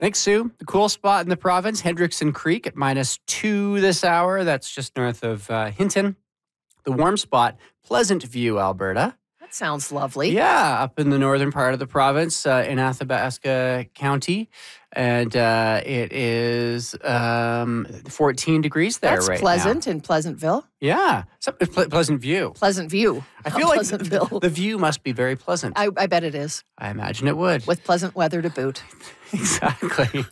Thanks, Sue. The cool spot in the province, Hendrickson Creek at -2 this hour. That's just north of Hinton. The warm spot, Pleasant View, Alberta. That sounds lovely. Yeah, up in the northern part of the province in Athabasca County. And it is 14 degrees there right now. That's pleasant in Pleasantville. Yeah, Pleasant View. Pleasant View. I feel like the view must be very pleasant. I bet it is. I imagine it would. With pleasant weather to boot. Exactly.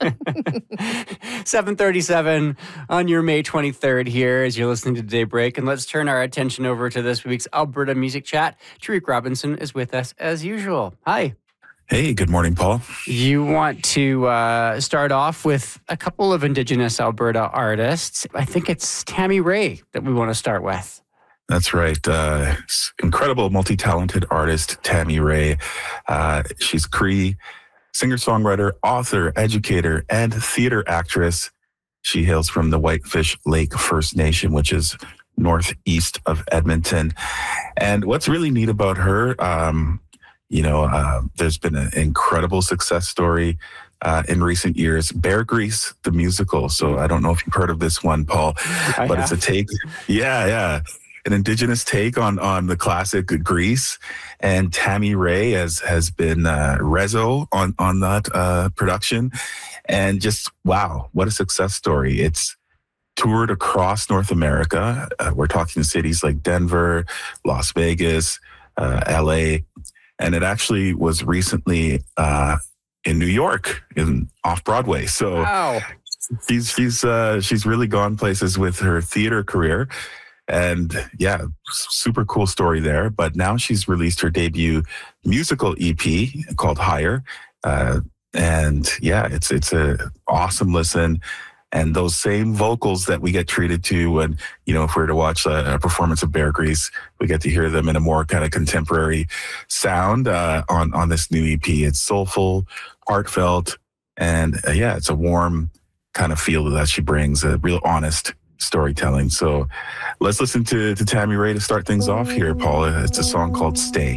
7:37 on your May 23rd here as you're listening to Daybreak. And let's turn our attention over to this week's Alberta Music Chat. Tariq Robinson is with us as usual. Hi. Hey, good morning, Paul. You want to start off with a couple of Indigenous Alberta artists. I think it's Tammy Rae that we want to start with. That's right. Incredible, multi-talented artist, Tammy Rae. She's Cree, singer-songwriter, author, educator, and theater actress. She hails from the Whitefish Lake First Nation, which is northeast of Edmonton. And what's really neat about her, there's been an incredible success story in recent years. Bear Grease, the musical. So I don't know if you've heard of this one, Paul, but it's a take. Yeah. An Indigenous take on the classic Grease. And Tammy Rae has been Rezo on that production. And just, wow, what a success story. It's toured across North America. We're talking cities like Denver, Las Vegas, LA. And it actually was recently in New York, off Broadway. So wow. she's really gone places with her theater career. And yeah, super cool story there. But now she's released her debut musical EP called Higher. And yeah, it's an awesome listen. And those same vocals that we get treated to when, if we were to watch a performance of Bear Grease, we get to hear them in a more kind of contemporary sound on this new EP. It's soulful, heartfelt, and it's a warm kind of feel that she brings, a real honest storytelling. So let's listen to Tammy Rae to start things off here, Paul. It's a song called Stay.